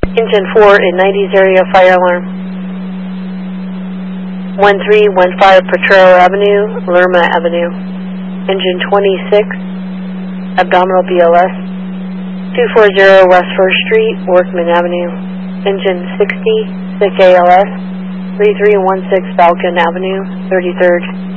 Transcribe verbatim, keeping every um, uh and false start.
Engine four in nineties area fire alarm. one three one five Potrero Avenue, Lerma Avenue. Engine twenty-six, abdominal B L S. two forty West first Street, Workman Avenue. Engine sixty, sick A L S. three three one six Falcon Avenue, thirty-third.